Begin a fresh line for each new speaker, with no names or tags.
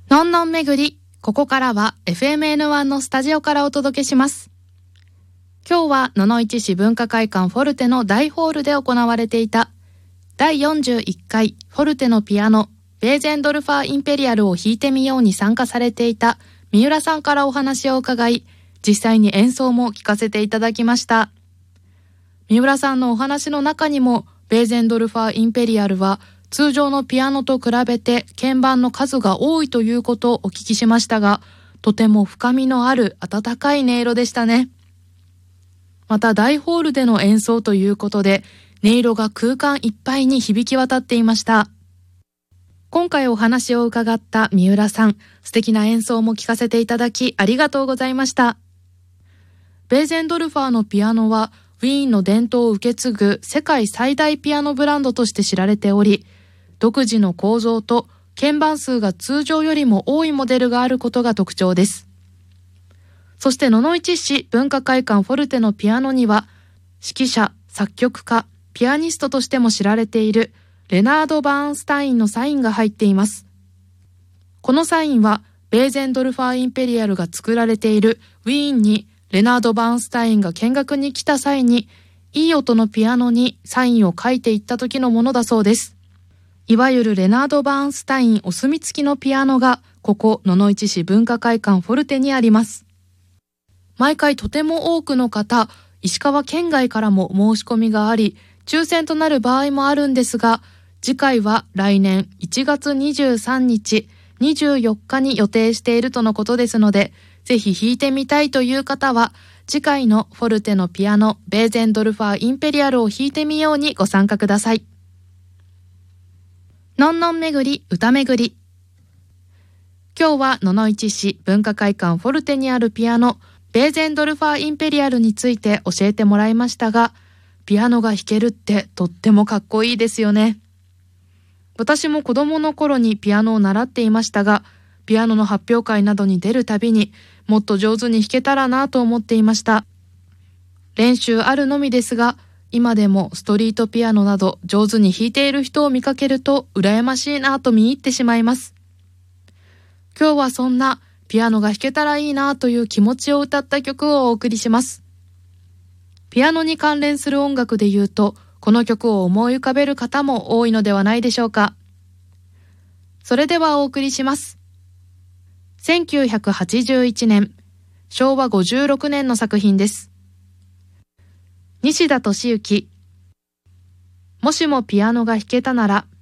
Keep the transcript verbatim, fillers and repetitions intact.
のんのん巡り、ここからは エフエムエヌワン のスタジオからお届けします。今日は野々市市文化会館フォルテの大ホールで行われていただいよんじゅういっかいフォルテのピアノベーゼンドルファーインペリアルを弾いてみように参加されていた三浦さんからお話を伺い、実際に演奏も聞かせていただきました。三浦さんのお話の中にも、ベーゼンドルファーインペリアルは通常のピアノと比べて鍵盤の数が多いということをお聞きしましたが、とても深みのある温かい音色でしたね。また大ホールでの演奏ということで、音色が空間いっぱいに響き渡っていました。今回お話を伺った三浦さん、素敵な演奏も聞かせていただきありがとうございました。ベーゼンドルファーのピアノは、ウィーンの伝統を受け継ぐ世界最大ピアノブランドとして知られており、独自の構造と鍵盤数が通常よりも多いモデルがあることが特徴です。そして野々市市文化会館フォルテのピアノには、指揮者、作曲家、ピアニストとしても知られているレナード・バーンスタインのサインが入っています。このサインはベーゼンドルファーインペリアルが作られているウィーンにレナード・バーンスタインが見学に来た際に、いい音のピアノにサインを書いていった時のものだそうです。いわゆるレナード・バーンスタインお墨付きのピアノが、ここ野々市市文化会館フォルテにあります。毎回とても多くの方、石川県外からも申し込みがあり、抽選となる場合もあるんですが、次回は来年いちがつにじゅうさんにち、にじゅうよっかに予定しているとのことですので、ぜひ弾いてみたいという方は、次回のフォルテのピアノベーゼンドルファーインペリアルを弾いてみようにご参加ください。のんのん巡り、歌巡り。今日は野々市市文化会館フォルテにあるピアノベーゼンドルファーインペリアルについて教えてもらいましたが、ピアノが弾けるってとってもかっこいいですよね。私も子供の頃にピアノを習っていましたが、ピアノの発表会などに出るたびにもっと上手に弾けたらなと思っていました。練習あるのみですが、今でもストリートピアノなど上手に弾いている人を見かけると羨ましいなと見入ってしまいます。今日はそんなピアノが弾けたらいいなという気持ちを歌った曲をお送りします。ピアノに関連する音楽で言うと、この曲を思い浮かべる方も多いのではないでしょうか。それではお送りします。せんきゅうひゃくはちじゅういちねん、しょうわごじゅうろくねんの作品です。西田敏行、もしもピアノが弾けたなら。